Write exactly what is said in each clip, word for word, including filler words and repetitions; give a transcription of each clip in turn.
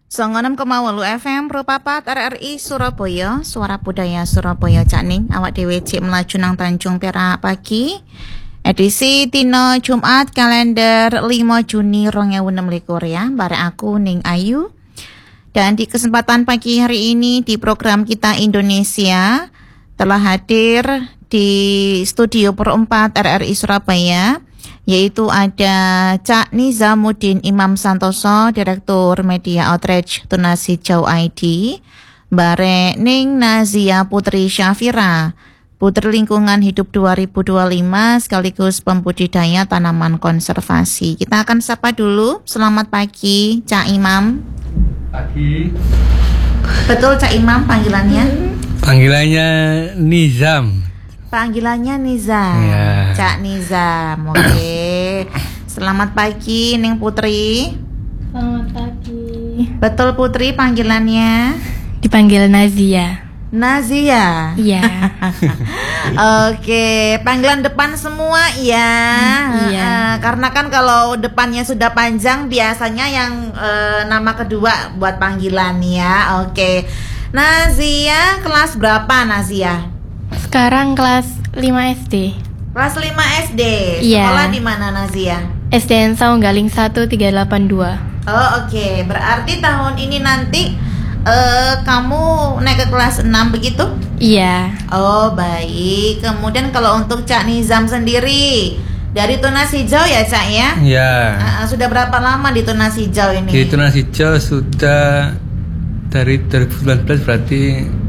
Songonem Kemawelu F M Rupapat R R I Surabaya, Suara Budaya Surabaya Cakning, awak dhewe cek melaju nang Tanjung Perak pagi. Edisi dina Jumat kalender lima Juni dua ribu enam belas ya, bareng aku Ning Ayu. Dan di kesempatan pagi hari ini di program kita Indonesia telah hadir di studio perempat R R I Surabaya, yaitu ada Cak Nizamuddin Imam Santoso, Direktur Media Outreach Tunas Hijau I D, bare Ning Nazia Putri Syafira, Putri Lingkungan Hidup dua ribu dua puluh lima sekaligus pembudidaya tanaman konservasi. Kita akan sapa dulu. Selamat pagi Cak Imam. Pagi. Betul Cak Imam panggilannya? Panggilannya Nizam. Panggilannya Nizam, ya. Cak Nizam, oke. Okay. Selamat pagi, Ning Putri. Selamat pagi. Betul Putri panggilannya? Dipanggil Nazia. Nazia. Iya. Oke, panggilan depan semua ya. Iya. Uh, karena kan kalau depannya sudah panjang biasanya yang uh, nama kedua buat panggilan ya. Oke. Nazia kelas berapa Nazia? Sekarang kelas lima S D. Kelas lima S D. Iya. Sekolah di mana Nazia? S D N Saunggaling satu tiga delapan dua. Oh oke, okay. Berarti tahun ini nanti uh, kamu naik ke kelas enam begitu? Iya. Oh baik. Kemudian kalau untuk Cak Nizam sendiri dari Tunas Hijau ya Cak ya? Iya. Uh, sudah berapa lama di Tunas Hijau ini? Di Tunas Hijau sudah dari dua ribu sembilan belas berarti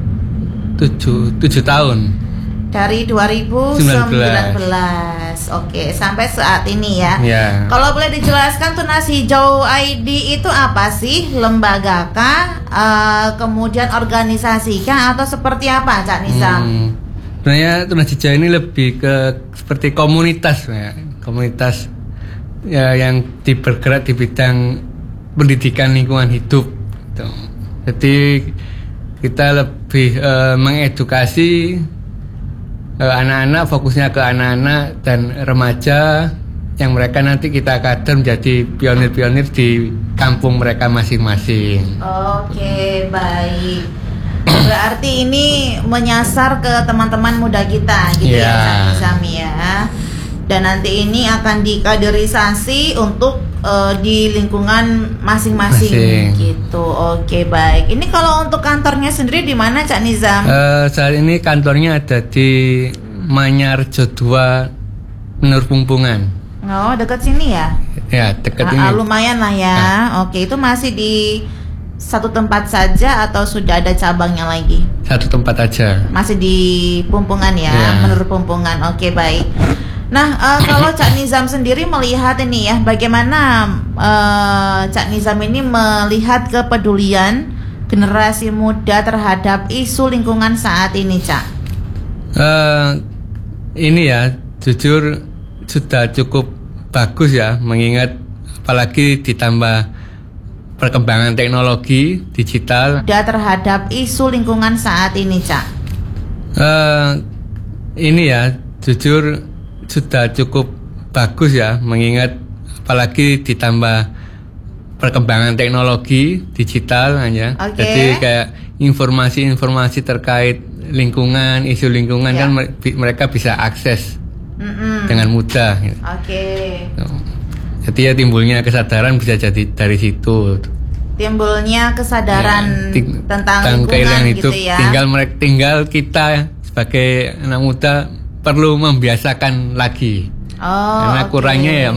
tujuh, tujuh tahun. Dari dua ribu sembilan belas. Oke, sampai saat ini ya. Ya. Kalau boleh dijelaskan Tunas Hijau I D itu apa sih? Lembaga kah? Uh, kemudian organisasi kah? Atau seperti apa Cak Nizam? Hmm, sebenarnya Tunas Hijau ini lebih ke seperti komunitas ya. Komunitas ya, yang bergerak di bidang pendidikan lingkungan hidup gitu. Jadi kita lebih uh, mengedukasi uh, anak-anak, fokusnya ke anak-anak dan remaja yang mereka nanti kita kader menjadi pionir-pionir di kampung mereka masing-masing. Oke, baik. Berarti ini menyasar ke teman-teman muda kita gitu yeah. ya Cak Nizam ya. Dan nanti ini akan dikaderisasi untuk uh, di lingkungan masing-masing Masing. gitu. Oke, baik. Ini kalau untuk kantornya sendiri di mana Cak Nizam? Uh, saat ini kantornya ada di Manyarjo dua, Menur Pumpungan. Oh, dekat sini ya? Ya, dekat Ah, ini. ah, lumayan lah ya. Ah. Oke, itu masih di satu tempat saja atau sudah ada cabangnya lagi? Satu tempat aja. Masih di Pumpungan ya, Ya. Menur Pumpungan. Oke, baik. Nah, uh, kalau Cak Nizam sendiri melihat ini ya, bagaimana uh, Cak Nizam ini melihat kepedulian generasi muda terhadap isu lingkungan saat ini, Cak? Uh, ini ya, jujur sudah cukup bagus ya, mengingat apalagi ditambah perkembangan teknologi digital. Muda terhadap isu lingkungan saat ini, Cak? Uh, ini ya, jujur sudah cukup bagus ya, mengingat apalagi ditambah perkembangan teknologi digital ya. Okay. Jadi kayak informasi-informasi terkait lingkungan, isu lingkungan ya. Kan mereka bisa akses Mm-mm. dengan mudah. Gitu. Oke. Jadi ya timbulnya kesadaran bisa jadi dari situ. Timbulnya kesadaran ya, ting- tentang lingkungan gitu ya. Tinggal mereka, tinggal kita sebagai anak muda perlu membiasakan lagi. Oh, karena okay. kurangnya ya